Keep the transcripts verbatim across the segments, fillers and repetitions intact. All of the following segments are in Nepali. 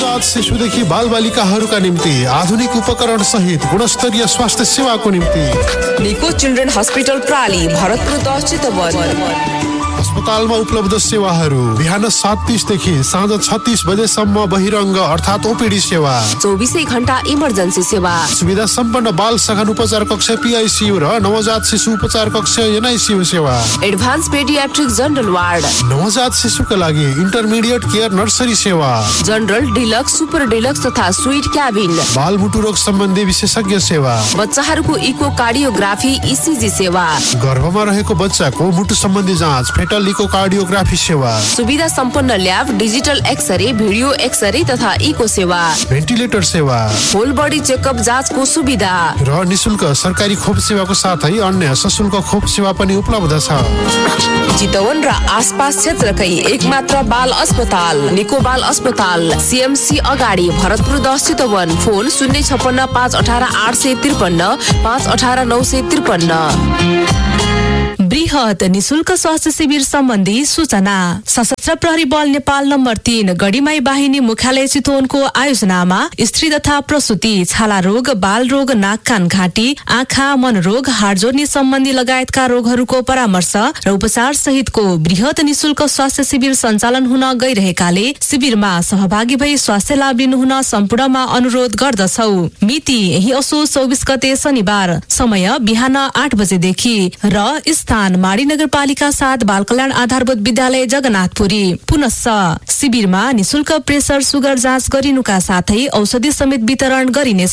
नवजात शिशुदेखि बालबालिकाहरूका निम्ति आधुनिक उपकरण सहित गुणस्तरीय स्वास्थ्य सेवाको निम्ति निको चिल्ड्रेन हस्पिटल प्राली भरतपुर दस चितवन। अस्पतालमा उपलब्ध सेवाहरू बिहान सात तीस देखि साँझ छत्तीस बजेसम्म बहिरङ्ग अर्थात् ओपीडी सेवा, चौबिसै घण्टा इमर्जेन्सी सेवा, सुविधा सम्पन्न बाल सघन उपचार कक्ष पीआईसीयू र नवजात शिशु उपचार कक्ष एनआईसीयू सेवा, एडभान्स पेडियाट्रिक जनरल वार्ड, नवजात शिशुका लागि इन्टरमिडिएट केयर नर्सरी सेवा, जनरल डिलक्स सुपर डिलक्स तथा स्वीट क्याबिन, बाल मुटु रोग सम्बन्धी विशेषज्ञ सेवा, बच्चाहरूको इको कार्डियोग्राफी इसिजी सेवा, गर्भमा रहेको बच्चाको मुटु सम्बन्धी जाँच फेटल इको कार्डियोग्राफी सेवा, सुविधा सम्पन्न lab, digital x-ray, video x-ray तथा इको सेवा, भेन्टिलेटर सेवा, होल बडी चेकअप जाँचको सुविधा र निशुल्क सरकारी खोप सेवाको साथै अन्य सशुल्क खोप सेवा पनि उपलब्ध छ। चितवन र आसपास क्षेत्रकै एकमात्र बाल अस्पताल निको बाल अस्पताल सीएमसी अगाडि भरतपुर दस चितवन। फोन शून्य छपन्न पाँच अठार आठ सय त्रिपन्न पाँच अठार नौ सय त्रिपन्न। बृहत निशुल्क स्वास्थ्य शिविर सम्बन्धी सूचना सशस्त्र प्रहरी बल नेपाल नम्बर तीन गढीमाई बाहिनी मुख्यालय चितवनको आयोजनामा स्त्री तथा प्रसुति, छाला रोग, बाल रोग, नाक कान घाँटी, आँखा, मनरोग, हाड जोड्ने सम्बन्धी लगायतका रोगहरूको परामर्श र उपचार सहितको बृहत निशुल्क स्वास्थ्य शिविर सञ्चालन हुन गइरहेकाले शिविरमा सहभागी भई स्वास्थ्य लाभ लिनुहुन सम्पूर्णमा अनुरोध गर्दछौ। मिति यही असोज चौबिस गते शनिबार, समय बिहान आठ बजेदेखि र स्थान माडी नगरपालिका साथ बाल कल्याण आधारभूत विद्यालय जगन्नाथपुरी। पुनश्च शिविरमा निशुल्क प्रेसर सुगर जाँच गरिनुका साथै औषधि समेत वितरण गरिनेछ।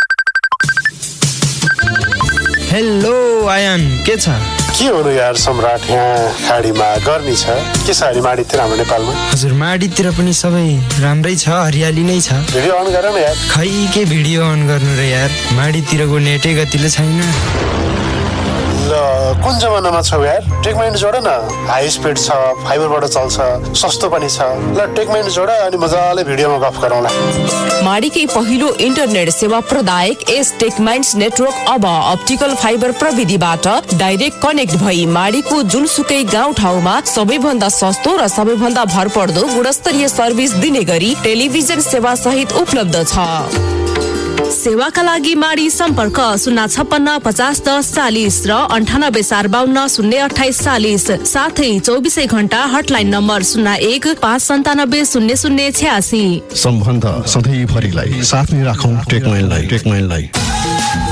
हेलो आयान, के छ? के हुनु यार सम्राट, यहाँ खाडीमा गर्मी छ के छ? हरि माडीतिर हाम्रो नेपालमा? हजुर, माडीतिर पनि सबै राम्रै छ, हरियाली नै छ। भिडियो अन गर न यार। खै के भिडियो अन गर्नु र यार, माडीतिरको नेटै गतिले छैन। ल कुन जमानामा छौ यार? टेकमाइन्ड जोड न, हाई स्पिड छ, फाइबरबाट चल्छ, सस्तो पनि छ। ल टेकमाइन्ड जोड अनि मजाले भिडियोमा गफ गरौँला। माडीकै पहिलो इन्टरनेट सेवा प्रदायक एस टेकमाइन्ड्स नेटवर्क अब अप्टिकल फाइबर प्रविधिबाट डाइरेक्ट कनेक्ट भई माडीको जुनसुकै गाउँ ठाउँमा सबैभन्दा सस्तो र सबैभन्दा भरपर्दो गुणस्तरीय सर्भिस दिने गरी टेलिभिजन सेवा सहित उपलब्ध छ। सेवाका लागि माडी सम्पर्क शून्य छपन्न पचास दस चालिस र अन्ठानब्बे चार बाहन्न शून्य अठाइस चालिस, साथै चौबिसै घण्टा हटलाइन नम्बर शून्य एक पाँच सन्तानब्बे शून्य शून्य छ्यासी। सम्बन्ध सधैँभरिलाई साथ नै राखौँ टेकमाइललाई टेकमाइललाई